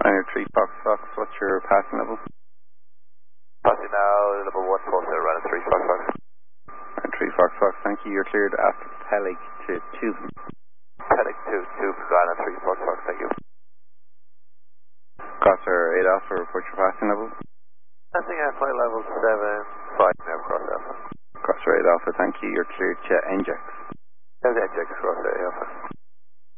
China 3 Fox Fox, what's your passing level? Passing now, level 1, full set, running 3 Fox Fox. And 3 Fox Fox, thank you. You're cleared after Pelig to Tube. Pelig to Tube, running 3 Fox Fox, thank you. Crosser 8 Alpha, report your passing level. Passing at flight level 7, 5 now, cross Alpha. Crosser 8 Alpha, thank you. You're cleared to NJAX. There's NJAX, cross 8 Alpha.